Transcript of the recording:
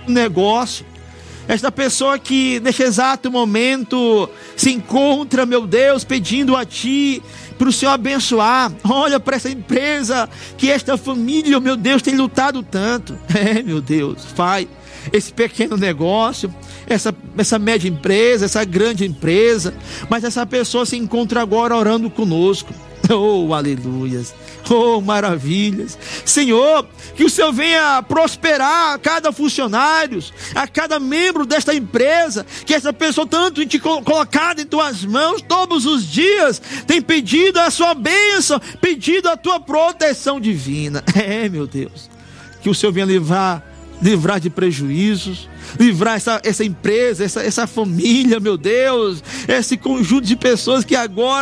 negócio. Esta pessoa que neste exato momento se encontra, meu Deus, pedindo a Ti para o Senhor abençoar. Olha para essa empresa que esta família, meu Deus, tem lutado tanto. Meu Deus, Pai, esse pequeno negócio, essa média empresa, essa grande empresa, mas essa pessoa se encontra agora orando conosco. Oh, aleluias, oh, maravilhas. Senhor, que o Senhor venha prosperar a cada funcionário, a cada membro desta empresa, que essa pessoa tanto te colocada em tuas mãos todos os dias, tem pedido a sua bênção, pedido a tua proteção divina. Meu Deus, que o Senhor venha livrar de prejuízos, livrar essa empresa, essa família, meu Deus, esse conjunto de pessoas que agora